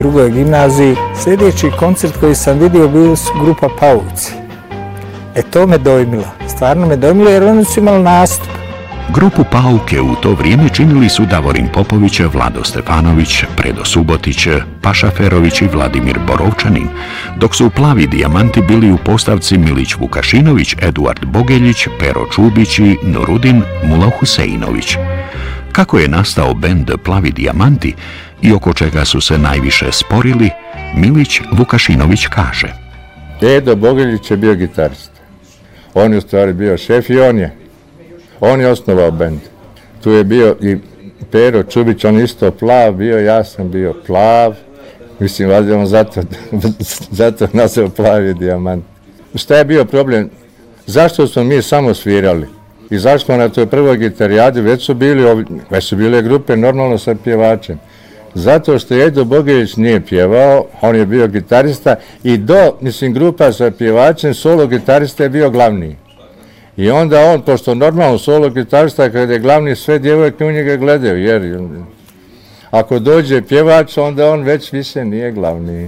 U drugoj gimnaziji sljedeći koncert koji sam vidio bio su grupa Pauci. To me dojmilo, stvarno me dojmilo jer oni su imali nastup. Grupu Pauke u to vrijeme činili su Davorin Popović, Vlado Stefanović, Predo Subotić, Paša Ferović i Vladimir Borovčanin, dok su Plavi dijamanti bili u postavci Milić Vukašinović, Eduard Bogeljić, Pero Čubić i Nurudin Mula Huseinović. Kako je nastao bend Plavi dijamanti i oko čega su se najviše sporili, Milić Vukašinović kaže: Edo Bogeljić je bio gitarista. On je u stvari bio šef i on je osnovao bend. Tu je bio i Pero Čubić, on isto plav bio, ja sam bio plav. Mislim, valjda zato nazvao Plavi dijamant. Šta je bio problem? Zašto smo mi samo svirali? I zašto smo na toj prvoj gitarijadi već su bile grupe normalno sa pjevačem? Zato što Edo Bogeljić nije pjevao, on je bio gitarista i grupa sa pjevačem, solo gitarista je bio glavni. I onda on, pošto normalno solo gitarista, kada je glavni, sve djevojke u njega gledaju, jer ako dođe pjevač, onda on već više nije glavni.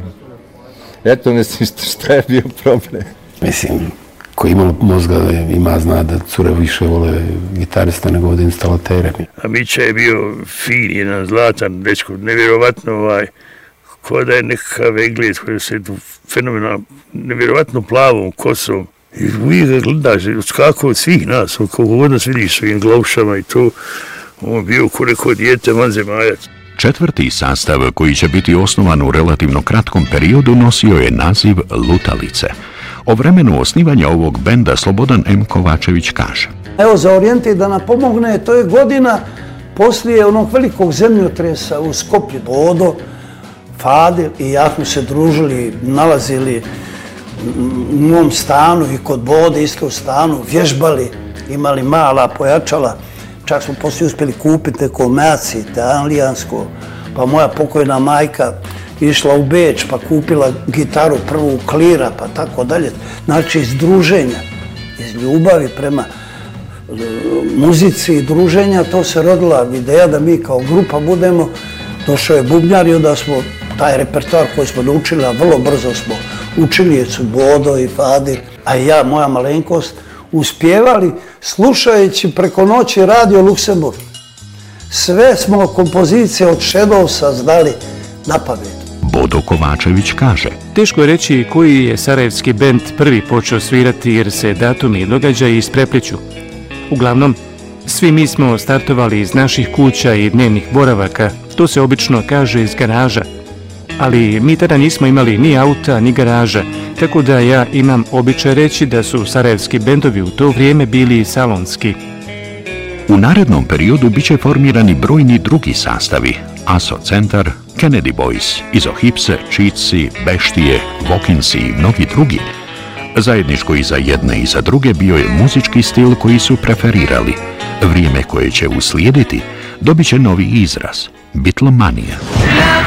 Eto, mislim, šta je bio problem? Mislim, ko ima mozga, ima zna da cure više vole gitarista nego od instalatere. A Mića je bio fin, jedan zlatan, dečko, nevjerovatno ko da je nekakav Englez koji se fenomenalno, nevjerovatno plavom kosom. I uvijek ga gledaš, odskakao od svih nas, koliko god nas vidiš svojim glavšama i to, on bio ko neko dijete vanzemajac. Četvrti sastav, koji će biti osnovan u relativno kratkom periodu, nosio je naziv Lutalice. O vremenu osnivanja ovog benda Slobodan M. Kovačević kaže: Evo, za Orijentir da nam pomogne, to je godina poslije onog velikog zemljotresa u Skoplju. Bodo, Fadil i ja smo se družili, nalazili u mom stanu i kod Bode isto u stanu, vježbali, imali mala pojačala. Čak smo poslije uspjeli kupiti neko Meaci, italijansko, pa moja pokojna majka išla u Beč pa kupila gitaru prvu Klira, pa tako dalje. Znači iz druženja, iz ljubavi prema muzici i druženja, to se rodila ideja da mi kao grupa budemo. Došao je bubnjar i onda smo taj repertoar koji smo naučili, a vrlo brzo smo učili, jer su Bodo i Fadil, a i ja, moja malenkost, uspjevali slušajući preko noći Radio Luksemburg. Sve smo kompozicije od Shadowsa znali na pamet. Bodo Kovačević kaže: Teško je reći koji je sarajevski bend prvi počeo svirati jer se datumi i događaji isprepliću. Uglavnom, svi mi smo startovali iz naših kuća i dnevnih boravaka, to se obično kaže iz garaža. Ali mi tada nismo imali ni auta, ni garaža, tako da ja imam običaj reći da su sarajevski bendovi u to vrijeme bili salonski. U narednom periodu biće formirani brojni drugi sastavi: ASO Centar, Kennedy Boys, Izohipse, Čitci, Beštije, Vokinsi i mnogi drugi. Zajedničko i za jedne i za druge bio je muzički stil koji su preferirali. Vrijeme koje će uslijediti dobit će novi izraz – Beatlemanija.